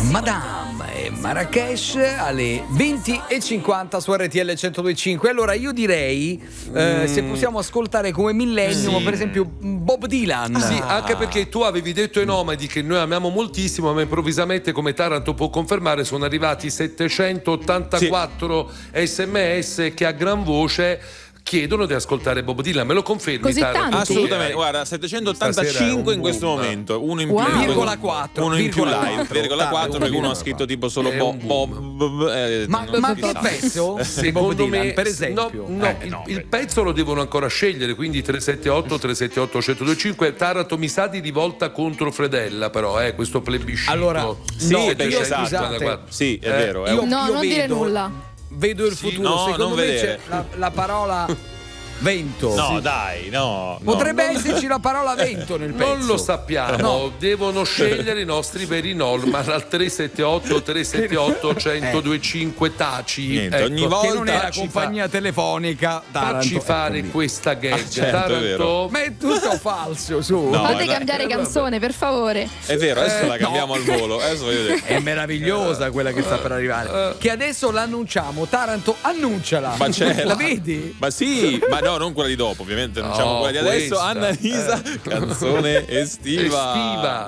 Madame e Marrakesh alle 20:50 su RTL 102.5. Allora io direi se possiamo ascoltare come Millennium per esempio Bob Dylan. Sì, anche perché tu avevi detto ai Nomadi che noi amiamo moltissimo, ma improvvisamente, come Taranto può confermare, sono arrivati 784 sms che a gran voce chiedono di ascoltare Bob Dylan. Me lo confermi? Così tanti? Assolutamente, guarda, 785 in questo momento, uno in più, Virgola 4, uno in più virgola live, 4, virgola 4 perché uno ha scritto tipo solo Bob. Ma che pezzo? Secondo me, per esempio. Il pezzo lo devono ancora scegliere, quindi 378 378 1025. Taranto mi sa di rivolta contro Fredella, però questo plebiscito. Allora, sì, io, esatto. scusate, Sì, è vero. io non dire vedo- nulla. Vedo il futuro. no, Secondo non me vedere. c'è la parola vento. No, dai, no. Potrebbe esserci la parola vento nel pezzo. Non lo sappiamo, No. devono scegliere i nostri veri Norman al 378 378 1025 taci. Niente, ogni volta che non è la facci compagnia telefonica Taranto. Facci fare Eccomi. questa gag. certo, è vero. Taranto, Ma è tutto falso, su. No, Fate dai. cambiare canzone, per favore. È vero, adesso la cambiamo al volo. Adesso voglio dire. È meravigliosa quella che sta per arrivare. Che adesso l'annunciamo. Taranto, annunciala. Ma c'è la vedi? Ma sì, ma no, non quella di dopo, ovviamente. Annunciamo quella di adesso. questa. Annalisa, canzone estiva.